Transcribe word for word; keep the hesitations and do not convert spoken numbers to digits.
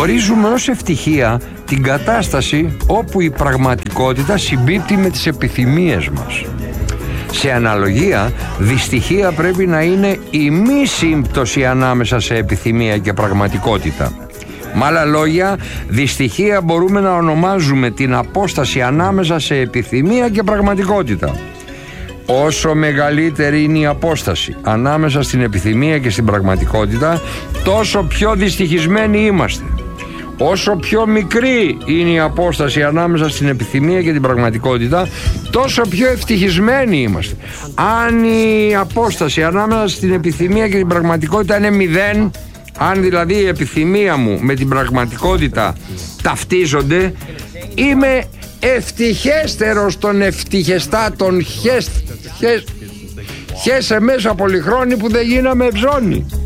Ορίζουμε ως ευτυχία την κατάσταση όπου η πραγματικότητα συμπίπτει με τις επιθυμίες μας. Σε αναλογία, δυστυχία πρέπει να είναι η μη σύμπτωση ανάμεσα σε επιθυμία και πραγματικότητα. Με άλλα λόγια, δυστυχία μπορούμε να ονομάζουμε την απόσταση ανάμεσα σε επιθυμία και πραγματικότητα. Όσο μεγαλύτερη είναι η απόσταση ανάμεσα στην επιθυμία και στην πραγματικότητα, τόσο πιο δυστυχισμένοι είμαστε. Όσο πιο μικρή είναι η απόσταση ανάμεσα στην επιθυμία και την πραγματικότητα, τόσο πιο ευτυχισμένοι είμαστε. Αν η απόσταση ανάμεσα στην επιθυμία και την πραγματικότητα είναι μηδέν, αν δηλαδή η επιθυμία μου με την πραγματικότητα ταυτίζονται, είμαι ευτυχέστερος των ευτυχεστάτων. Χες, χες, χέσε μέσα πολυχρόνι που δεν γίναμε ευζώνη.